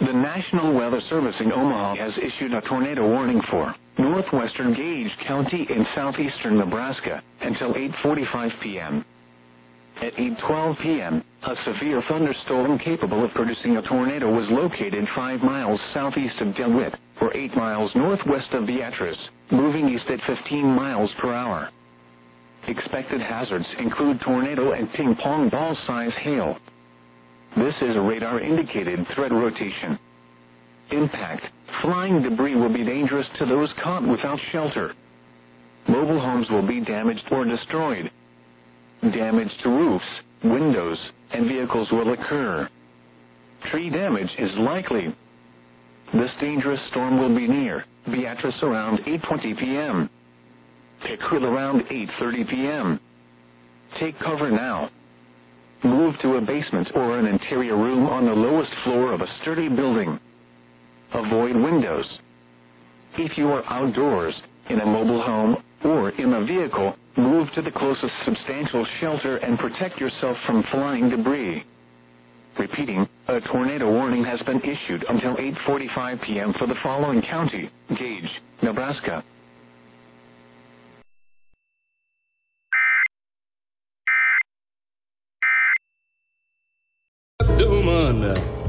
The National Weather Service in Omaha has issued a tornado warning for northwestern Gage County in southeastern Nebraska until 8:45 p.m. At 8:12 p.m., a severe thunderstorm capable of producing a tornado was located 5 miles southeast of DeWitt, or 8 miles northwest of Beatrice, moving east at 15 miles per hour. Expected hazards include tornado and ping-pong ball-size hail. This is a radar-indicated threat rotation. Impact: flying debris will be dangerous to those caught without shelter. Mobile homes will be damaged or destroyed. Damage to roofs, windows, and vehicles will occur. Tree damage is likely. This dangerous storm will be near Beatrice around 8:20 p.m. Pickrell around 8:30 p.m. Take cover now. Move to a basement or an interior room on the lowest floor of a sturdy building. Avoid windows. If you are outdoors, in a mobile home, or in a vehicle, move to the closest substantial shelter and protect yourself from flying debris. Repeating, a tornado warning has been issued until 8:45 p.m. for the following county: Gage, Nebraska. Doom